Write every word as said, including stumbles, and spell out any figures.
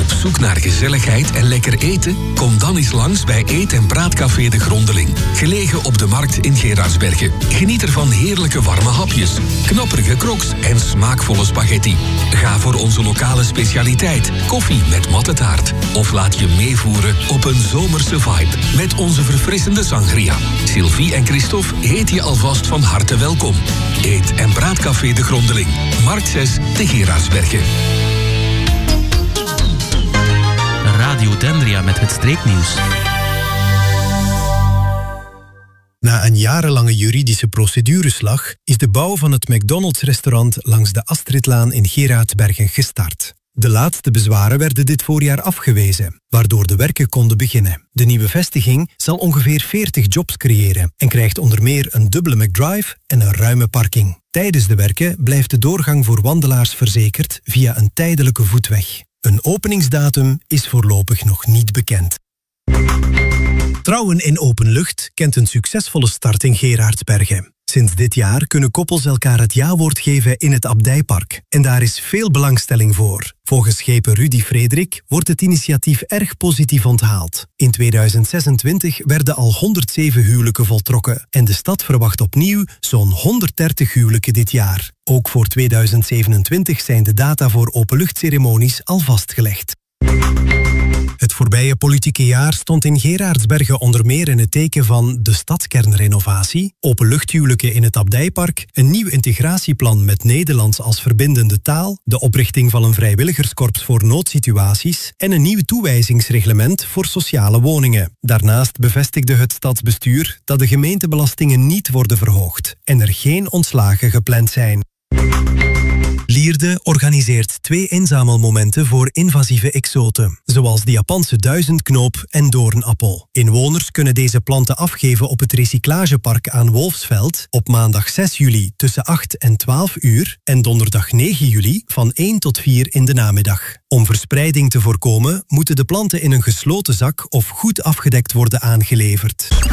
Op zoek naar gezelligheid en lekker eten? Kom dan eens langs bij Eet- en Praatcafé De Grondeling. Gelegen op de markt in Geraardsbergen. Geniet er van heerlijke warme hapjes, knapperige crocs en smaakvolle spaghetti. Ga voor onze lokale specialiteit, koffie met matte taart. Of laat je meevoeren op een zomerse vibe met onze verfrissende sangria. Sylvie en Christophe heet je alvast van harte welkom. Eet- en Praatcafé De Grondeling. Markt zes te Geraardsbergen. Radio Dendria met het streeknieuws. Na een jarenlange juridische procedureslag is de bouw van het McDonald's-restaurant langs de Astridlaan in Geraardsbergen gestart. De laatste bezwaren werden dit voorjaar afgewezen, waardoor de werken konden beginnen. De nieuwe vestiging zal ongeveer veertig jobs creëren en krijgt onder meer een dubbele McDrive en een ruime parking. Tijdens de werken blijft de doorgang voor wandelaars verzekerd via een tijdelijke voetweg. Een openingsdatum is voorlopig nog niet bekend. Trouwen in open lucht kent een succesvolle start in Geraardsbergen. Sinds dit jaar kunnen koppels elkaar het ja-woord geven in het Abdijpark. En daar is veel belangstelling voor. Volgens schepen Rudy Frederik wordt het initiatief erg positief onthaald. In tweeduizend zesentwintig werden al honderdzeven huwelijken voltrokken. En de stad verwacht opnieuw zo'n honderddertig huwelijken dit jaar. Ook voor tweeduizend zevenentwintig zijn de data voor openluchtceremonies al vastgelegd. Het voorbije politieke jaar stond in Geraardsbergen onder meer in het teken van de stadskernrenovatie, openluchthuwelijken in het Abdijpark, een nieuw integratieplan met Nederlands als verbindende taal, de oprichting van een vrijwilligerskorps voor noodsituaties en een nieuw toewijzingsreglement voor sociale woningen. Daarnaast bevestigde het stadsbestuur dat de gemeentebelastingen niet worden verhoogd en er geen ontslagen gepland zijn. Lierde organiseert twee inzamelmomenten voor invasieve exoten, zoals de Japanse duizendknoop en doornappel. Inwoners kunnen deze planten afgeven op het recyclagepark aan Wolfsveld op maandag zes juli tussen acht en twaalf uur en donderdag negen juli van één tot vier in de namiddag. Om verspreiding te voorkomen moeten de planten in een gesloten zak of goed afgedekt worden aangeleverd.